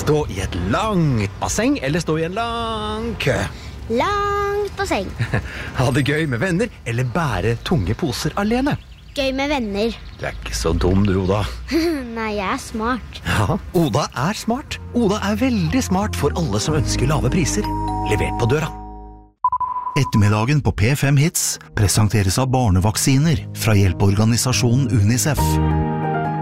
Stå i et langt basseng eller stå i en lang kø? Langt basseng. Ha det gøy med venner eller bære tunge poser alene? Gøy med venner. Du er ikke så dum, du, Oda. Nei, jeg er smart. Ja, Oda er smart. Oda er veldig smart for alle som ønsker lave priser. Levert på døra. Ettermiddagen på P5 Hits presenteres av barnevaksiner fra hjelpeorganisasjonen UNICEF.